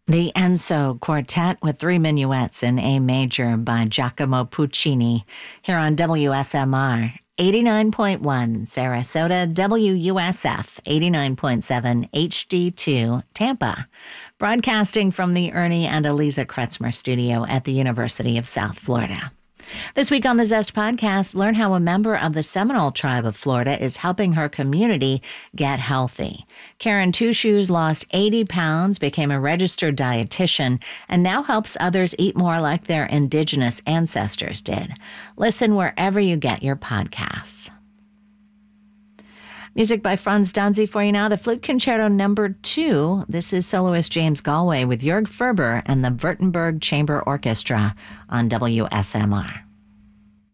The Enso Quartet with three minuets in A major by Giacomo Puccini here on WSMR 89.1 Sarasota, WUSF 89.7 HD2 Tampa, broadcasting from the Ernie and Eliza Kretzmer studio at the University of South Florida. This week on the Zest podcast, learn how a member of the Seminole Tribe of Florida is helping her community get healthy. Karen Two Shoes lost 80 pounds, became a registered dietitian, and now helps others eat more like their indigenous ancestors did. Listen wherever you get your podcasts. Music by Franz Danzi for you now. The Flute Concerto No. 2. This is soloist James Galway with Jörg Ferber and the Württemberg Chamber Orchestra on WSMR.